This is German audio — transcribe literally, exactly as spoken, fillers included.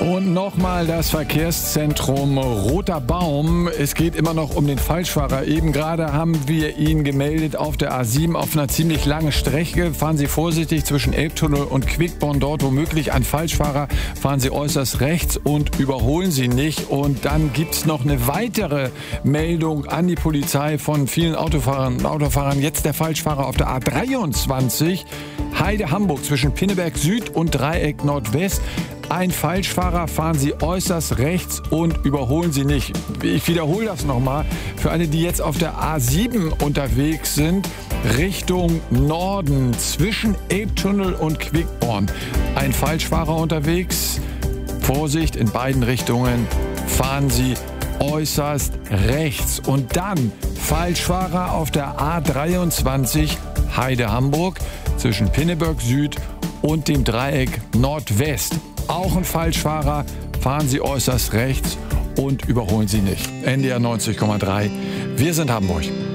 Und nochmal das Verkehrszentrum Roter Baum. Es geht immer noch um den Falschfahrer. Eben gerade haben wir ihn gemeldet auf der A sieben auf einer ziemlich langen Strecke. Fahren Sie vorsichtig zwischen Elbtunnel und Quickborn, dort womöglich ein Falschfahrer. Fahren Sie äußerst rechts und überholen Sie nicht. Und dann gibt es noch eine weitere Meldung an die Polizei von vielen Autofahrern und Autofahrern. Jetzt der Falschfahrer auf der A dreiundzwanzig, Heide Hamburg zwischen Pinneberg Süd und Dreieck Nordwest. Ein Falschfahrer, fahren Sie äußerst rechts und überholen Sie nicht. Ich wiederhole das nochmal. Für alle, die jetzt auf der A sieben unterwegs sind, Richtung Norden, zwischen Elbtunnel und Quickborn. Ein Falschfahrer unterwegs. Vorsicht, in beiden Richtungen fahren Sie äußerst rechts. Und dann Falschfahrer auf der A dreiundzwanzig, Heide Hamburg, zwischen Pinneberg Süd und dem Dreieck Nordwest. Auch ein Falschfahrer, fahren Sie äußerst rechts und überholen Sie nicht. N D R neunzig Komma drei, wir sind Hamburg.